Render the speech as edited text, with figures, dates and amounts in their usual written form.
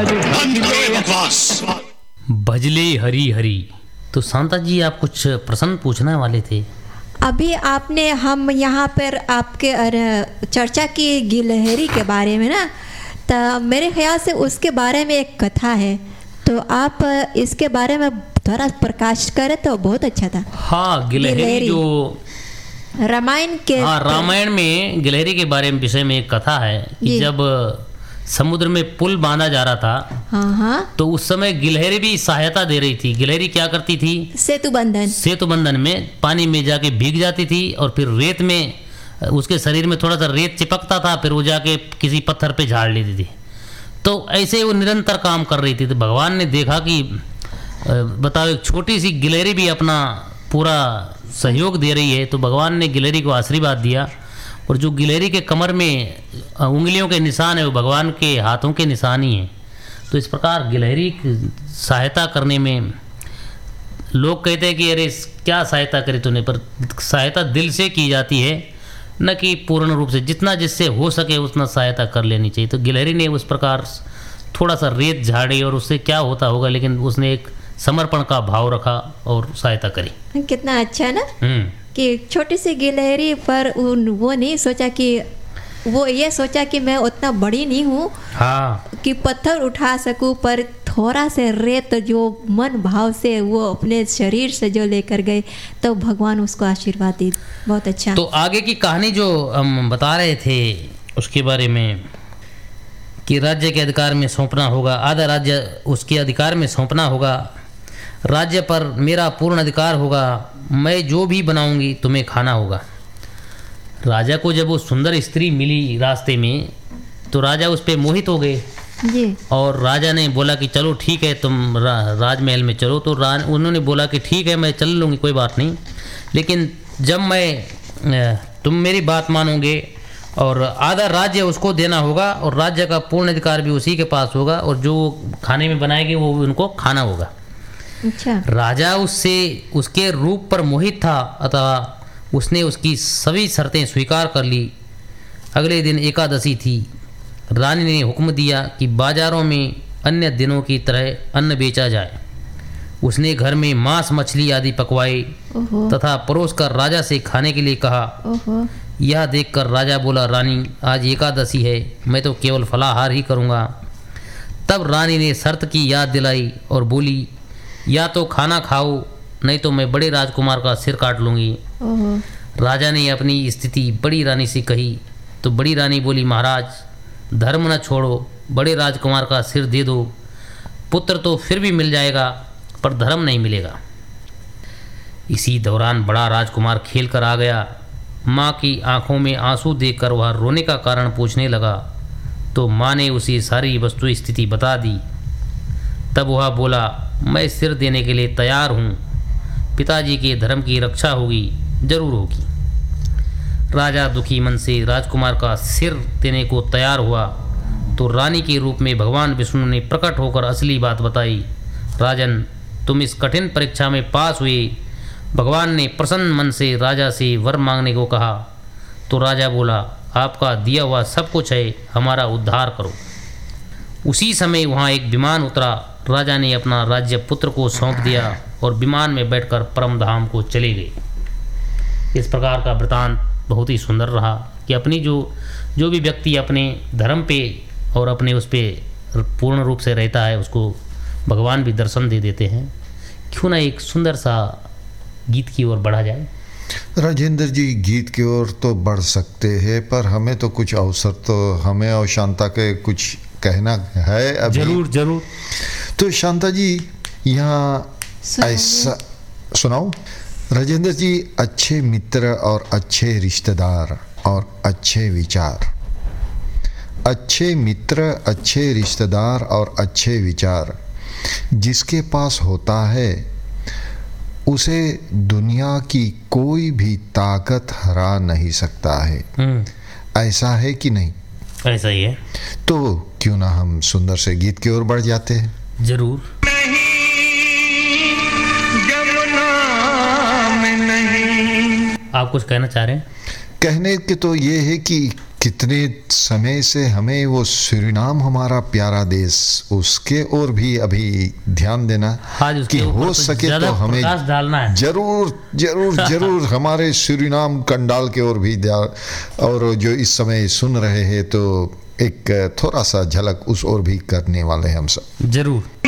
भजले हरी हरी। तो शांता जी आप कुछ प्रश्न पूछने वाले थे। अभी आपने हम यहाँ पर आपके चर्चा की गिलहरी के बारे में ना, तो मेरे ख्याल से उसके बारे में एक कथा है, तो आप इसके बारे में थोड़ा प्रकाश करें तो बहुत अच्छा था। हाँ, गिलहरी जो रामायण के, हाँ रामायण में गिलहरी के बारे में विषय में एक कथा है कि जब समुद्र में पुल बांधा जा रहा था, हाँ, तो उस समय गिलहरी भी सहायता दे रही थी। गिलहरी क्या करती थी, सेतु बंधन में पानी में जाके भीग जाती थी और फिर रेत में उसके शरीर में थोड़ा सा रेत चिपकता था, फिर वो जाके किसी पत्थर पे झाड़ लेती थी। तो ऐसे वो निरंतर काम कर रही थी। तो भगवान ने देखा कि बताओ एक छोटी सी गिलहरी भी अपना पूरा सहयोग दे रही है, तो भगवान ने गिलहरी को आशीर्वाद दिया। और जो गिलहरी के कमर में उंगलियों के निशान है वो भगवान के हाथों के निशान ही हैं। तो इस प्रकार गिलहरी की सहायता करने में लोग कहते हैं कि अरे क्या सहायता करे तूने, पर सहायता दिल से की जाती है, न कि पूर्ण रूप से। जितना जिससे हो सके उतना सहायता कर लेनी चाहिए। तो गिलहरी ने उस प्रकार थोड़ा सा रेत झाड़ी और उससे क्या होता होगा, लेकिन उसने एक समर्पण का भाव रखा और सहायता करी। कितना अच्छा है ना कि छोटी सी गिलहरी पर वो नहीं सोचा कि वो ये सोचा कि मैं उतना बड़ी नहीं हूँ, हाँ, कि पत्थर उठा सकूँ, पर थोड़ा से रेत जो मन भाव से वो अपने शरीर से जो लेकर गए, तो भगवान उसको आशीर्वाद दी। बहुत अच्छा। तो आगे की कहानी जो हम बता रहे थे उसके बारे में कि राज्य के अधिकार में सौंपना होगा, आधा राज्य उसके अधिकार में सौंपना होगा, राज्य पर मेरा पूर्ण अधिकार होगा, मैं जो भी बनाऊंगी तुम्हें खाना होगा। राजा को जब वो सुंदर स्त्री मिली रास्ते में, तो राजा उस पर मोहित हो गए जी। और राजा ने बोला कि चलो ठीक है तुम राजमहल में चलो। तो उन्होंने बोला कि ठीक है मैं चल लूँगी, कोई बात नहीं, लेकिन जब तुम मेरी बात मानोगे और आधा राज्य उसको देना होगा और राज्य का पूर्ण अधिकार भी उसी के पास होगा और जो खाने में बनाएगी वो उनको खाना होगा। अच्छा। राजा उसके रूप पर मोहित था, अतः उसने उसकी सभी शर्तें स्वीकार कर ली। अगले दिन एकादशी थी। रानी ने हुक्म दिया कि बाजारों में अन्य दिनों की तरह अन्न बेचा जाए। उसने घर में मांस मछली आदि पकवाई तथा परोस कर राजा से खाने के लिए कहा। यह देखकर राजा बोला, रानी आज एकादशी है, मैं तो केवल फलाहार ही करूँगा। तब रानी ने शर्त की याद दिलाई और बोली, या तो खाना खाओ नहीं तो मैं बड़े राजकुमार का सिर काट लूँगी। राजा ने अपनी स्थिति बड़ी रानी से कही तो बड़ी रानी बोली, महाराज धर्म न छोड़ो, बड़े राजकुमार का सिर दे दो, पुत्र तो फिर भी मिल जाएगा पर धर्म नहीं मिलेगा। इसी दौरान बड़ा राजकुमार खेल कर आ गया। माँ की आंखों में आंसू देखकर वह रोने का कारण पूछने लगा, तो माँ ने उसे सारी वस्तु स्थिति बता दी। तब वह बोला, मैं सिर देने के लिए तैयार हूँ, पिताजी के धर्म की रक्षा होगी, जरूर होगी। राजा दुखी मन से राजकुमार का सिर देने को तैयार हुआ तो रानी के रूप में भगवान विष्णु ने प्रकट होकर असली बात बताई। राजन, तुम इस कठिन परीक्षा में पास हुए। भगवान ने प्रसन्न मन से राजा से वर मांगने को कहा तो राजा बोला, आपका दिया हुआ सब कुछ है, हमारा उद्धार करो। उसी समय वहाँ एक विमान उतरा। राजा ने अपना राज्य पुत्र को सौंप दिया और विमान में बैठकर परम धाम को चले गए। इस प्रकार का वृतांत बहुत ही सुंदर रहा कि अपनी जो भी व्यक्ति अपने धर्म पे और अपने उस पे पूर्ण रूप से रहता है उसको भगवान भी दर्शन दे देते हैं। क्यों ना एक सुंदर सा गीत की ओर बढ़ा जाए। राजेंद्र जी, गीत की ओर तो बढ़ सकते हैं, पर हमें तो कुछ अवसर तो हमें और शांता के कुछ कहना है अभी। जरूर जरूर। तो शांता जी यहाँ ऐसा सुनाओ। राजेंद्र जी, अच्छे मित्र और अच्छे रिश्तेदार और अच्छे विचार, अच्छे मित्र, अच्छे रिश्तेदार और अच्छे विचार जिसके पास होता है उसे दुनिया की कोई भी ताकत हरा नहीं सकता है। ऐसा है कि नहीं? ऐसा ही है। तो क्यों ना हम सुंदर से गीत की ओर बढ़ जाते हैं। जरूर। नहीं, आप कुछ कहना चाह रहे हैं? कहने के तो ये है कि कितने समय से हमें वो सूरीनाम हमारा प्यारा देश, उसके ओर भी अभी ध्यान देना आज उसके कि ऊपर हो कुछ सके ज्यादा तो हमें प्रकाश डालना है। जरूर जरूर जरूर हमारे सूरीनाम कंडाल के ओर भी और जो इस समय सुन रहे हैं तो एक थोड़ा सा झलक उस ओर भी करने वाले हम सब जरूर।